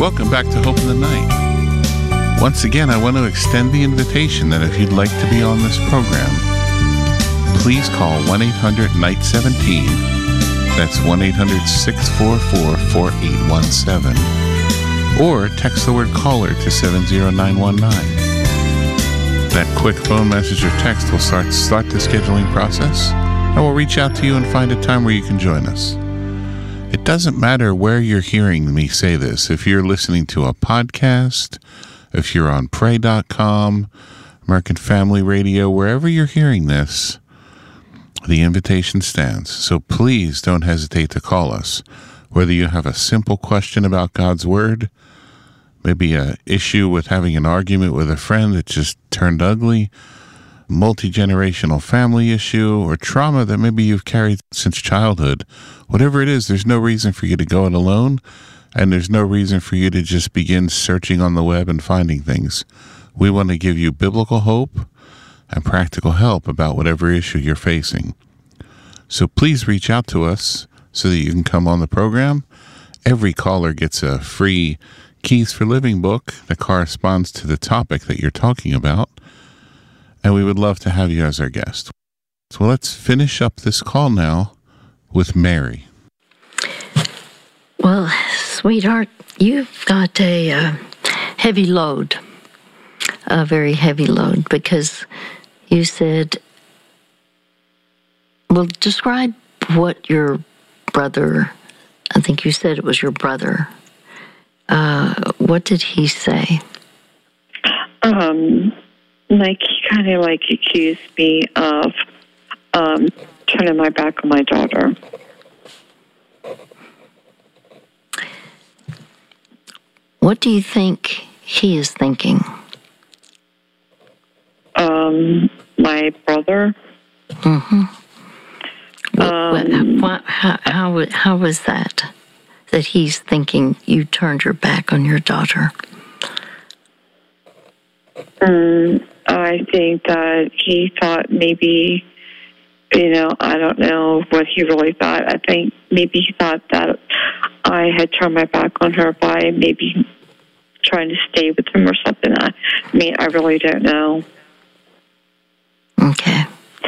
Welcome back to Hope in the Night. Once again, I want to extend the invitation that if you'd like to be on this program, please call 1-800-NIGHT-17. That's 1-800-644-4817. Or text the word caller to 70919. That quick phone message or text will start the scheduling process, and we'll reach out to you and find a time where you can join us. It doesn't matter where you're hearing me say this. If you're listening to a podcast, if you're on Pray.com, American Family Radio, wherever you're hearing this, the invitation stands. So please don't hesitate to call us. Whether you have a simple question about God's Word, maybe an issue with having an argument with a friend that just turned ugly, multi-generational family issue, or trauma that maybe you've carried since childhood. Whatever it is, there's no reason for you to go it alone, and there's no reason for you to just begin searching on the web and finding things. We want to give you biblical hope and practical help about whatever issue you're facing. So please reach out to us so that you can come on the program. Every caller gets a free Keys for Living book that corresponds to the topic that you're talking about, and we would love to have you as our guest. So let's finish up this call now with Mary. Well, sweetheart, you've got a heavy load, a very heavy load, because you said, well, describe what your brother, I think you said it was your brother, what did he say? Like, he kind of like accused me of turning my back on my daughter. What do you think he is thinking? My brother. Mm-hmm. How was that he's thinking you turned your back on your daughter? I think that he thought maybe, I don't know what he really thought. I think maybe he thought that I had turned my back on her by maybe trying to stay with him or something. I really don't know. Okay.